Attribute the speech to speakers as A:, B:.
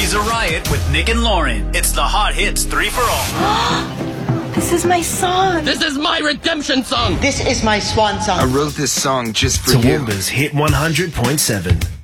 A: Raise a Riot with Nick and Lauren. It's the Hot Hits 3-for-all.
B: This is my song.
C: This is my redemption song.
D: This is my swan song.
E: I wrote this song just for you.
F: Toowoomba's Hit 100.7.